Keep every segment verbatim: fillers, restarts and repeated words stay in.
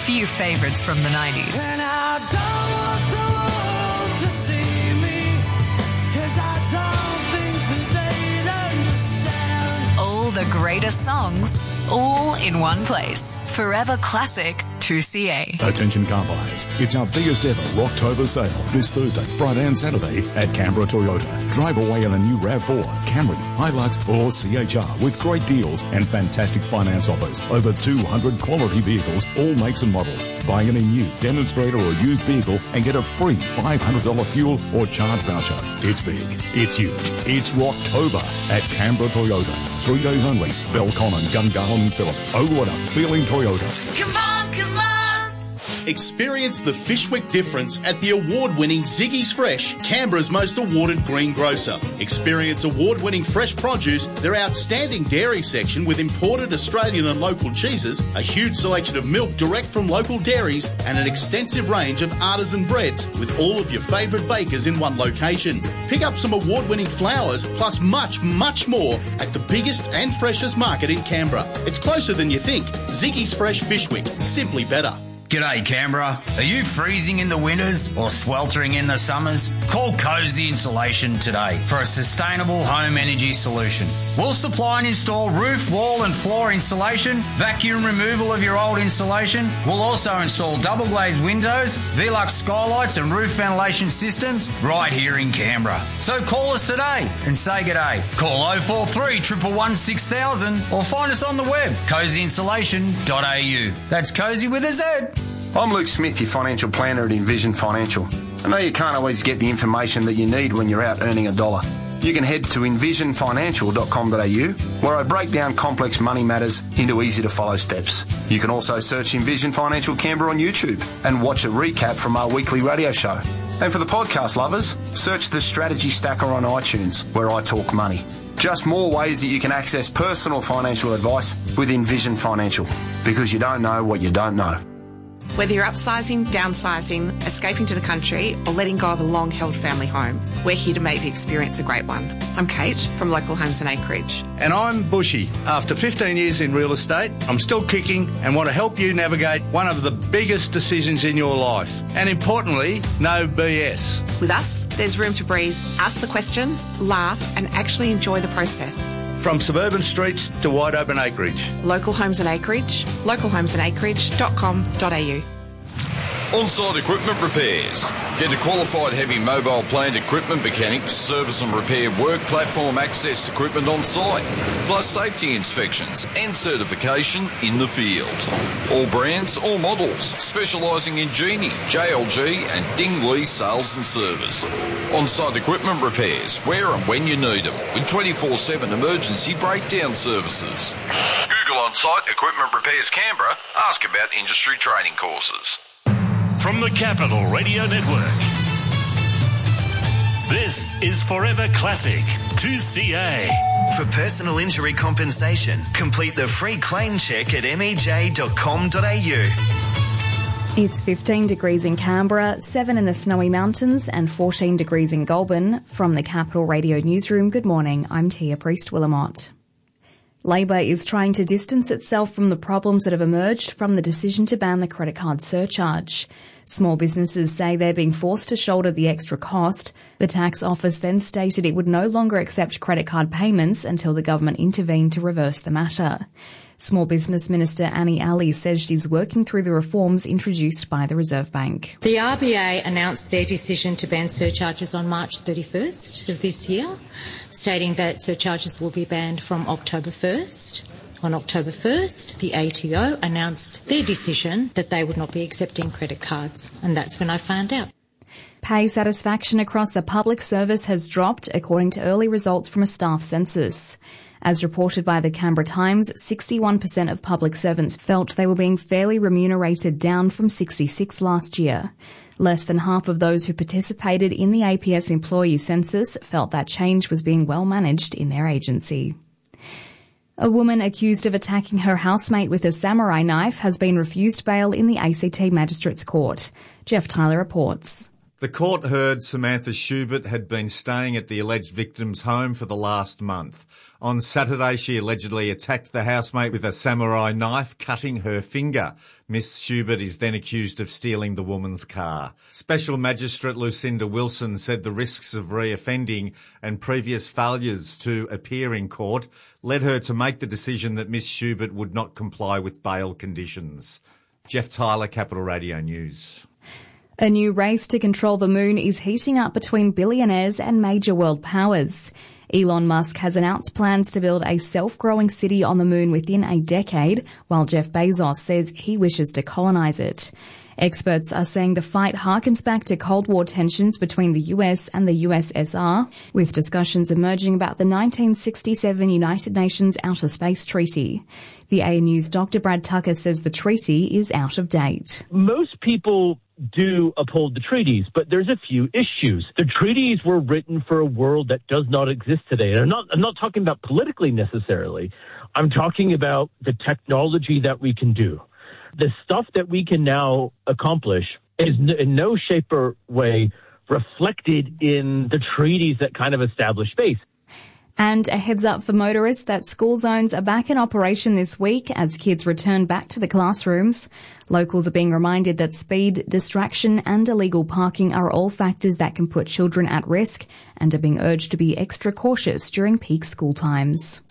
few favourites from the nineties. And I don't want the world to see me, 'cause I don't think that they'd understand. All the greatest songs, all in one place. Forever Classic two C A. Attention car buyers, it's our biggest ever Rocktober sale this Thursday, Friday and Saturday at Canberra Toyota. Drive away in a new RAV four, Camry, Hilux or C H R with great deals and fantastic finance offers. Over two hundred quality vehicles, all makes and models. Buy any new demonstrator or used vehicle and get a free five hundred dollars fuel or charge voucher. It's big, it's huge, it's Rocktober at Canberra Toyota. Three days only. Belconnen, Gungahlin and Phillip. Oh, what a feeling Toyota. Come on, come on! Experience the Fishwick difference at the award-winning Ziggy's Fresh, Canberra's most awarded greengrocer. Experience award-winning fresh produce, their outstanding dairy section with imported Australian and local cheeses, a huge selection of milk direct from local dairies, and an extensive range of artisan breads with all of your favourite bakers in one location. Pick up some award-winning flowers plus much, much more at the biggest and freshest market in Canberra. It's closer than you think. Ziggy's Fresh Fishwick, simply better. G'day Canberra. Are you freezing in the winters or sweltering in the summers? Call Cozy Insulation today for a sustainable home energy solution. We'll supply and install roof, wall and floor insulation, vacuum removal of your old insulation. We'll also install double glazed windows, Velux skylights and roof ventilation systems right here in Canberra. So call us today and say g'day. Call oh four three, one one one, six thousand or find us on the web, cozy insulation dot a u. That's Cozy with a Z. I'm Luke Smith, your financial planner at Envision Financial. I know you can't always get the information that you need when you're out earning a dollar. You can head to envision financial dot com dot a u, where I break down complex money matters into easy-to-follow steps. You can also search Envision Financial Canberra on YouTube and watch a recap from our weekly radio show. And for the podcast lovers, search the Strategy Stacker on iTunes, where I talk money. Just more ways that you can access personal financial advice with Envision Financial, because you don't know what you don't know. Whether you're upsizing, downsizing, escaping to the country, or letting go of a long-held family home, we're here to make the experience a great one. I'm Kate from Local Homes and Acreage. And I'm Bushy. After fifteen years in real estate, I'm still kicking and want to help you navigate one of the biggest decisions in your life. And importantly, no B S. With us, there's room to breathe, ask the questions, laugh, and actually enjoy the process. From suburban streets to wide open acreage. Local Homes and Acreage, local homes and acreage dot com dot a u. On-site equipment repairs. Get a qualified heavy mobile plant equipment mechanic to service and repair work platform access equipment on site, plus safety inspections and certification in the field. All brands, all models, specialising in Genie, J L G and Dingley sales and service. On-site equipment repairs, where and when you need them, with twenty-four seven emergency breakdown services. Google On-site Equipment Repairs Canberra. Ask about industry training courses. From the Capital Radio Network, this is Forever Classic two C A. For personal injury compensation, complete the free claim check at m e j dot com dot a u. It's fifteen degrees in Canberra, seven in the Snowy Mountains and fourteen degrees in Goulburn. From the Capital Radio Newsroom, good morning, I'm Tia Priest-Willamott. Labor is trying to distance itself from the problems that have emerged from the decision to ban the credit card surcharge. Small businesses say they're being forced to shoulder the extra cost. The tax office then stated it would no longer accept credit card payments until the government intervened to reverse the matter. Small Business Minister Annie Ali says she's working through the reforms introduced by the Reserve Bank. The R B A announced their decision to ban surcharges on March thirty-first of this year, stating that surcharges will be banned from October first. On October first, the A T O announced their decision that they would not be accepting credit cards, and that's when I found out. Pay satisfaction across the public service has dropped, according to early results from a staff census. As reported by the Canberra Times, sixty-one percent of public servants felt they were being fairly remunerated, down from sixty-six last year. Less than half of those who participated in the A P S employee census felt that change was being well managed in their agency. A woman accused of attacking her housemate with a samurai knife has been refused bail in the A C T Magistrates Court. Jeff Tyler reports. The court heard Samantha Schubert had been staying at the alleged victim's home for the last month. On Saturday, she allegedly attacked the housemate with a samurai knife, cutting her finger. Miss Schubert is then accused of stealing the woman's car. Special Magistrate Lucinda Wilson said the risks of reoffending and previous failures to appear in court led her to make the decision that Miss Schubert would not comply with bail conditions. Jeff Tyler, Capital Radio News. A new race to control the moon is heating up between billionaires and major world powers. Elon Musk has announced plans to build a self-growing city on the moon within a decade, while Jeff Bezos says he wishes to colonize it. Experts are saying the fight harkens back to Cold War tensions between the U S and the U S S R, with discussions emerging about the nineteen sixty-seven United Nations Outer Space Treaty. The A New's Doctor Brad Tucker says the treaty is out of date. Most people do uphold the treaties, but there's a few issues. The treaties were written for a world that does not exist today. And I'm not, I'm not talking about politically necessarily. I'm talking about the technology that we can do. The stuff that we can now accomplish is in no shape or way reflected in the treaties that kind of establish space. And a heads up for motorists that school zones are back in operation this week as kids return back to the classrooms. Locals are being reminded that speed, distraction and illegal parking are all factors that can put children at risk and are being urged to be extra cautious during peak school times.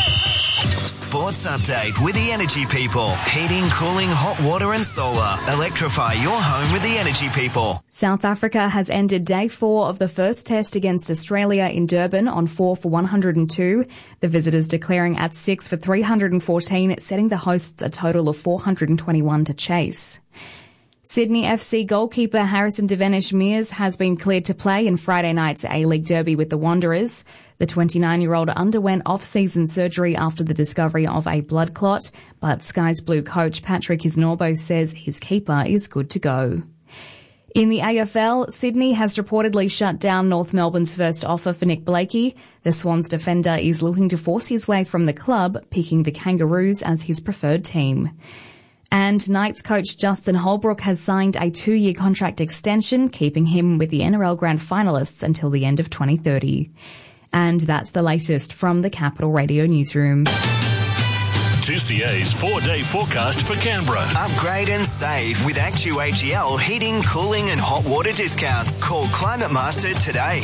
Sports update with the Energy People. Heating, cooling, hot water and solar. Electrify your home with the Energy People. South Africa has ended day four of the first test against Australia in Durban on four for one hundred two. The visitors declaring at six for three hundred fourteen, setting the hosts a total of four hundred twenty-one to chase. Sydney F C goalkeeper Harrison Devenish Mears has been cleared to play in Friday night's A-League derby with the Wanderers. The twenty-nine-year-old underwent off-season surgery after the discovery of a blood clot, but Sky's Blue coach Patrick Isnorbo says his keeper is good to go. In the A F L, Sydney has reportedly shut down North Melbourne's first offer for Nick Blakey. The Swans defender is looking to force his way from the club, picking the Kangaroos as his preferred team. And Knights coach Justin Holbrook has signed a two-year contract extension, keeping him with the N R L Grand Finalists until the end of twenty thirty. And that's the latest from the Capital Radio Newsroom. two C A's four-day forecast for Canberra. Upgrade and save with Actu A G L heating, cooling and hot water discounts. Call Climate Master today.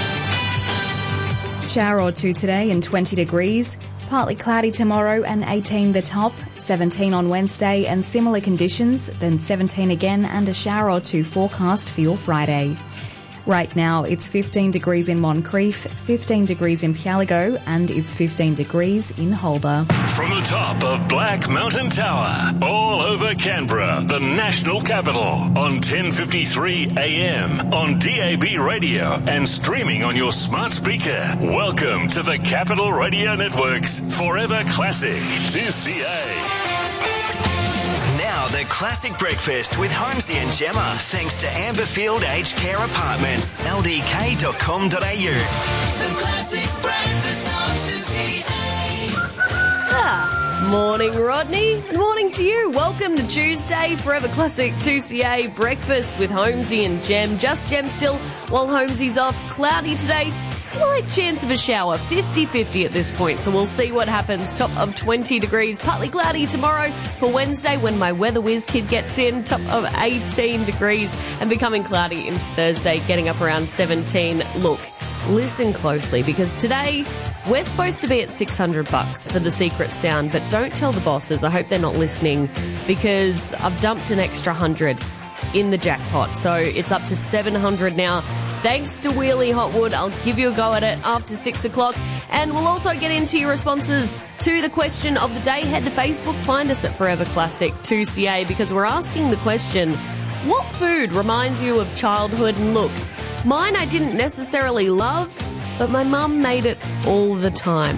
Shower or two today and twenty degrees. Partly cloudy tomorrow and eighteen the top, seventeen on Wednesday and similar conditions, then seventeen again and a shower or two forecast for your Friday. Right now it's fifteen degrees in Moncrief, fifteen degrees in Pialigo and it's fifteen degrees in Holder. From the top of Black Mountain Tower, all over Canberra, the national capital, on ten fifty-three A M, on D A B radio and streaming on your smart speaker. Welcome to the Capital Radio Network's Forever Classic two C A. Now the Classic Breakfast with Holmesy and Gemma, thanks to Amberfield Aged Care Apartments, L D K dot com dot A U. The Classic Breakfast on two C A. Ah, morning, Rodney. And morning to you. Welcome to Tuesday, Forever Classic two C A Breakfast with Holmesy and Gem. Just Gem still, while Holmesy's off. Cloudy today. Slight chance of a shower, fifty-fifty at this point, so we'll see what happens. Top of twenty degrees, partly cloudy tomorrow for Wednesday when my Weather Whiz kid gets in, top of eighteen degrees, and becoming cloudy into Thursday, getting up around seventeen. Look, listen closely, because today we're supposed to be at six hundred bucks for the secret sound, but don't tell the bosses. I hope they're not listening, because I've dumped an extra one hundred in the jackpot, so it's up to seven hundred now. Thanks to Wheelie Hotwood. I'll give you a go at it after six o'clock. And we'll also get into your responses to the question of the day. Head to Facebook, find us at Forever Classic two C A, because we're asking the question, what food reminds you of childhood? And look, mine I didn't necessarily love, but my mum made it all the time.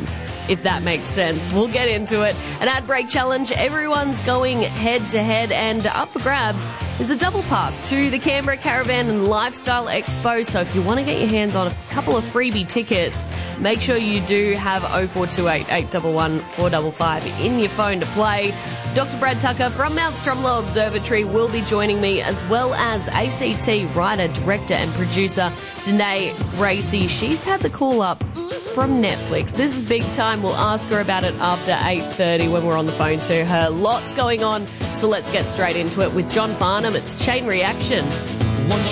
if that makes sense. We'll get into it. An ad break challenge. Everyone's going head to head, and up for grabs is a double pass to the Canberra Caravan and Lifestyle Expo. So if you want to get your hands on a couple of freebie tickets, make sure you do have oh four two eight, eight one one, four five five in your phone to play. Doctor Brad Tucker from Mount Stromlo Observatory will be joining me, as well as A C T writer, director and producer Danae Gracie. She's had the call up from Netflix. This is big time. We'll ask her about it after eight thirty when we're on the phone to her. Lots going on, so let's get straight into it with John Farnham. It's Chain Reaction. Once